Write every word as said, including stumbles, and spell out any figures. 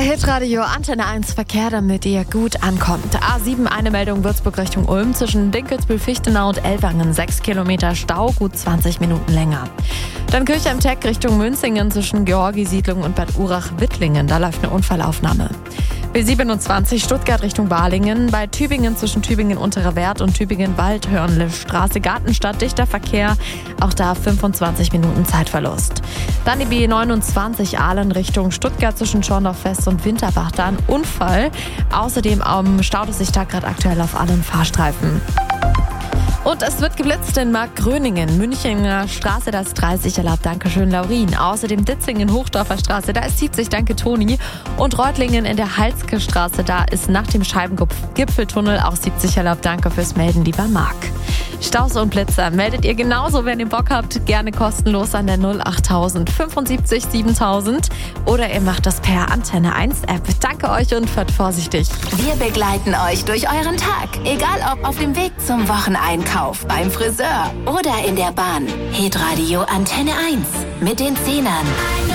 Hitradio Antenne eins Verkehr, damit ihr gut ankommt. A sieben, eine Meldung Würzburg Richtung Ulm. Zwischen Dinkelsbühl-Fichtenau und Ellwangen sechs Kilometer Stau, gut zwanzig Minuten länger. Dann Kirchheim-Teck Richtung Münzingen zwischen Georgi-Siedlung und Bad Urach-Wittlingen. Da läuft eine Unfallaufnahme. B siebenundzwanzig Stuttgart Richtung Balingen. Bei Tübingen zwischen Tübingen-Unterer Wert und Tübingen-Waldhörnle-Straße Gartenstadt dichter Verkehr. Auch da fünfundzwanzig Minuten Zeitverlust. Dann die B neunundzwanzig Aalen Richtung Stuttgart zwischen Schorndorf-West und Winterbach. Da ein Unfall. Außerdem am staut es sich da gerade aktuell auf allen Fahrstreifen. Und es wird geblitzt in Markgröningen, Münchener Straße, da ist dreißig erlaubt, Dankeschön Laurin. Außerdem Ditzingen, Hochdorfer Straße, da ist siebzig, danke Toni. Und Reutlingen in der Halske Straße, da ist nach dem Scheibengipfeltunnel auch siebzig erlaubt, danke fürs Melden, lieber Marc. Staus und Blitzer meldet ihr genauso, wenn ihr Bock habt, gerne kostenlos an der null achttausend fünfundsiebzig siebentausend oder ihr macht das per Antenne eins App. Danke euch und fahrt vorsichtig. Wir begleiten euch durch euren Tag, egal ob auf dem Weg zum Wocheneinkauf, beim Friseur oder in der Bahn. Hitradio Antenne eins mit den Zehnern.